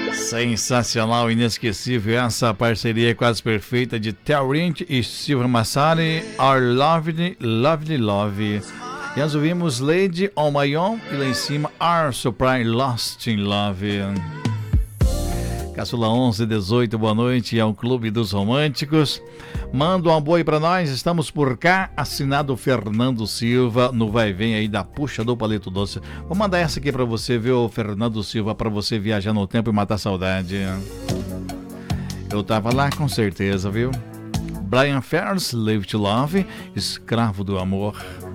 Sensacional, inesquecível essa parceria quase perfeita de Terrint e Silva Massari, Our Lovely, Lovely Love. E nós ouvimos Lady on My Own e lá em cima Our Surprise Lost in Love. Caçula 1118, boa noite, é um clube dos românticos. Manda um boi pra nós, estamos por cá. Assinado Fernando Silva, no vai e vem aí da Puxa do Palito Doce. Vou mandar essa aqui pra você, viu, Fernando Silva, pra você viajar no tempo e matar saudade. Eu tava lá com certeza, viu? Brian Ferris, Live to Love, Escravo do Amor.